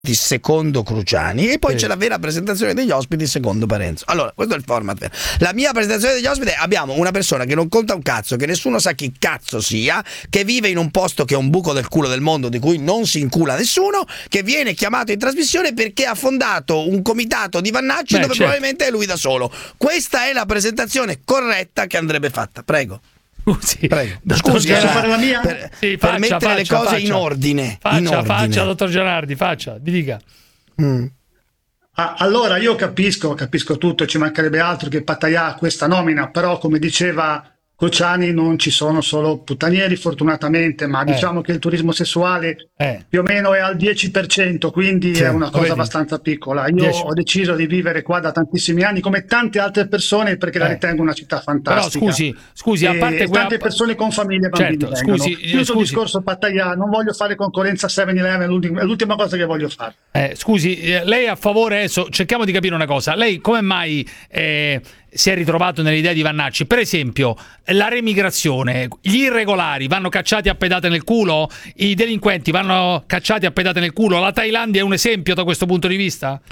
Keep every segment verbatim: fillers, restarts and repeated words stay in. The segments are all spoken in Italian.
secondo Cruciani e poi sì. c'è la vera presentazione degli ospiti secondo Parenzo. Allora, questo è il format. La mia presentazione degli ospiti: abbiamo una persona che non conta un cazzo, che nessuno sa chi cazzo sia, che vive in un posto che è un buco del culo del mondo di cui non si incula nessuno, che viene chiamato in trasmissione perché ha fondato un comitato di Vannacci Beh, dove certo. probabilmente è lui da solo. Questa è la presentazione corretta che andrebbe fatta. Prego. Scusi, Prego. dottor Scusi, Gianardi, eh, fare la mia? per, sì, per faccia, mettere le faccia, cose faccia. in ordine. Faccia, in ordine. faccia, dottor Gianardi, faccia, mi dica. Mm. Ah, allora io capisco, capisco tutto, ci mancherebbe altro che Pattaya ha questa nomina, però come diceva Cruciani non ci sono solo puttanieri fortunatamente, ma Eh. diciamo che il turismo sessuale Eh. più o meno è al dieci per cento, quindi Sì, è una lo cosa vedi? abbastanza piccola. Io dieci. ho deciso di vivere qua da tantissimi anni come tante altre persone perché la Eh. ritengo una città Però fantastica. scusi, scusi, a E parte quella... tante persone con famiglie e bambini Certo, vengono. scusi, Chiuso il scusi. discorso Pattaya, non voglio fare concorrenza a seven eleven, è l'ultima, è l'ultima cosa che voglio fare. Eh, scusi, eh, lei è a favore adesso, cerchiamo di capire una cosa. Lei come mai eh, si è ritrovato nell'idea di Vannacci? Per esempio, la remigrazione, gli irregolari vanno cacciati a pedate nel culo? I delinquenti vanno cacciati a pedate nel culo? La Thailandia è un esempio da questo punto di vista?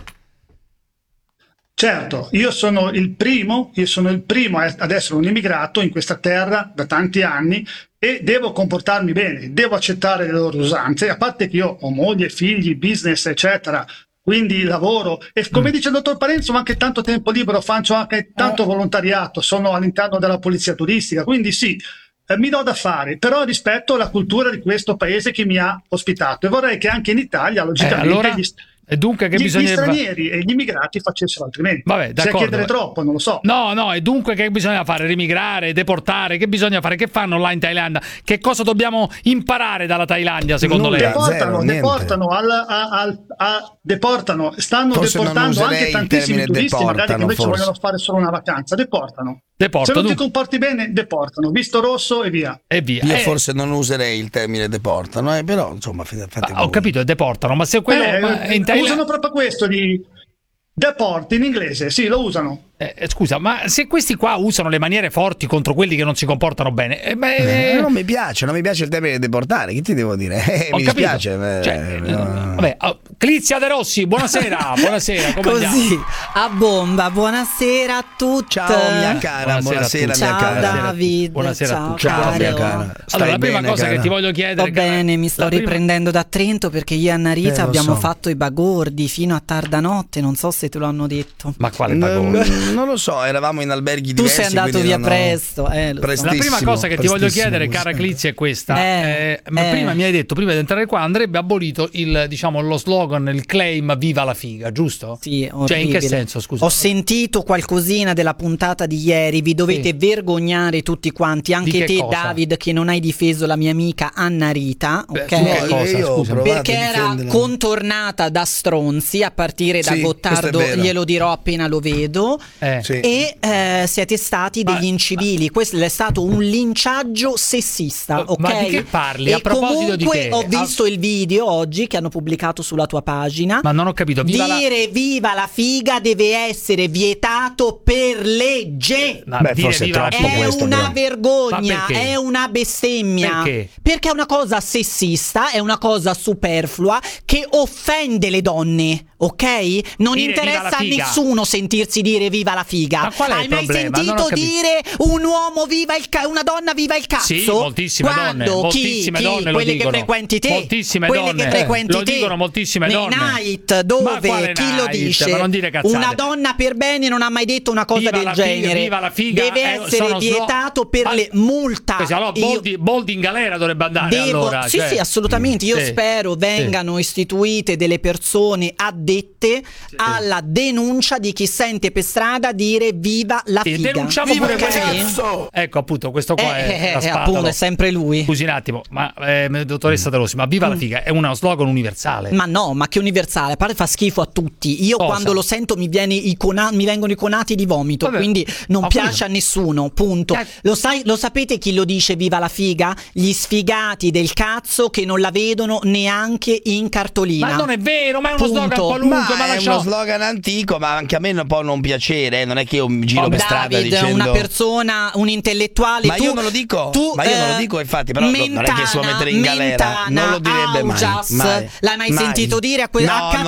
Certo, io sono il primo, io sono il primo ad essere un immigrato in questa terra da tanti anni e devo comportarmi bene, devo accettare le loro usanze, a parte che io ho moglie, figli, business, eccetera, quindi lavoro e come Mm. dice il dottor Parenzo ho anche tanto tempo libero, faccio anche tanto volontariato, sono all'interno della polizia turistica, quindi sì, eh, mi do da fare, però rispetto alla cultura di questo paese che mi ha ospitato e vorrei che anche in Italia, Eh, logicamente, allora? gli, E dunque che gli- bisogna... gli stranieri e gli immigrati facessero altrimenti. Vabbè, Se d'accordo. chiedere troppo, non lo so. No, no, e dunque che bisogna fare? Remigrare, deportare? Che bisogna fare? Che fanno là in Thailandia? Che cosa dobbiamo imparare dalla Thailandia secondo Nulla. lei? Deportano, Zero, niente. deportano, al, a- al- a- deportano, stanno Forse non deportando userei anche il tantissimi termine turisti, magari che deportano, invece forse. vogliono fare solo una vacanza, deportano. Deporta, Se non ti dunque, comporti bene, deportano, visto rosso e via. e via. Io Eh, forse non userei il termine deportano, eh, però insomma fate fate ho voi. capito, deportano, ma se quello... Eh, ma in usano Thailandia... proprio questo di deport in inglese, sì, lo usano. Eh, scusa, ma se questi qua usano le maniere forti contro quelli che non si comportano bene, eh, beh, Eh, non mi piace, non mi piace il termine deportare, che ti devo dire? Eh, ho mi capito. dispiace. eh, Cioè, eh, no. vabbè, oh, Clizia De Rossi, buonasera, buonasera, come andiamo? Così, a bomba, buonasera a tutti. Ciao mia cara, Buonasera a buonasera, tutti. mia Ciao cara. David, Buonasera a ciao, tutti. Ciao mia caro. cara. Stai Allora, la prima bene, cosa cara? che ti voglio chiedere... Sto cara, bene, mi sto la prima- riprendendo da Trento perché io e Anna Rita Eh, lo abbiamo so. fatto i bagordi fino a tarda notte, non so se te lo hanno detto. Ma quale No, bagone? non lo so, eravamo in alberghi Tu diversi. sei andato quindi via non ho- presto, eh, lo so. Prestissimo, La prima cosa che ti voglio prestissimo chiedere, questo. cara Clizia, è questa. Eh, Eh, ma eh. prima mi hai detto, prima di entrare qua, andrebbe abolito il, diciamo, lo slogan, il claim "Viva la figa", giusto? Sì, Cioè, in orribile. che senso, scusa? Ho sentito qualcosina della puntata di ieri, vi dovete Sì. vergognare tutti quanti, anche che te cosa? David che non hai difeso la mia amica Anna Rita, Beh, ok? su che No, cosa, io ho scusami? provato Perché a era difenderla. contornata da stronzi a partire da Sì, questo è Gottardo, vero. glielo dirò appena lo vedo. Eh. Sì. E eh, siete stati degli Ma- incivili. Questo è stato un linciaggio sessista, ok? Ma di che parli? E A proposito di comunque che? ho A- visto il video oggi che hanno pubblicato sulla tua pagina. Ma non ho capito. Viva la... Dire viva la figa deve essere vietato per legge. Ma Beh, dire forse è viva la troppo figa- È questo, una però. vergogna, Ma perché? è una bestemmia. Perché? Perché è una cosa sessista, è una cosa superflua che offende le donne, ok? Non Dire viva interessa la a figa. nessuno sentirsi dire viva la figa. Ma qual è Hai il mai problema? Non ho sentito capito. dire un uomo viva il ca- una donna viva il cazzo? Sì, moltissime Quando? donne, Chi? moltissime Chi? donne lo Quelle dicono. che frequenti te? Moltissime Quelle donne. che frequenti Lo te? dicono moltissime Nei donne. night Ma dove quale chi lo night? dice? Ma non dire cazzate. Una donna per bene non ha mai detto una cosa Viva del la figa, genere. viva la figa, Deve eh, essere sono slo- vietato per Ma- le multa. Così, allora, Io- Boldi, Boldi in galera dovrebbe andare Devo- allora. sì, cioè- sì, assolutamente. Io Sì. spero vengano istituite delle persone addette alla denuncia di chi sente per strada dire viva la Sì, figa. denunciamo Viva pure il questo. cazzo! Ecco appunto, questo qua Eh, è eh, la eh, spada, appunto, no? è sempre lui. Scusi un attimo, ma eh, dottoressa De Rossi, ma viva la figa è uno slogan universale. Ma no, ma che universale, a parte fa schifo a tutti. Io Cosa? quando lo sento mi, viene icona- mi vengono iconati di vomito, Vabbè, quindi non ho piace capito. a nessuno, punto. Eh. Lo sai, lo sapete chi lo dice viva la figa? Gli sfigati del cazzo che non la vedono neanche in cartolina. Ma non è vero, ma è uno Punto. slogan qualunque, ma ma è lascia- uno slogan antico, ma anche a me non può non piacere, eh. Non è che io giro Oh, per strada David, dicendo una persona, un intellettuale. ma tu, io non lo dico, tu, ma io non lo eh, dico, infatti, però non è che si può mettere in galera, Mentana, non lo direbbe mai, Augias, mai, l'hai mai, mai. sentito dire a, que- No, a